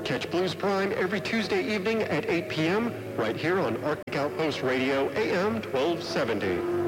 Catch Blues Prime every Tuesday evening at 8 p.m. right here on Arctic Outpost Radio AM 1270.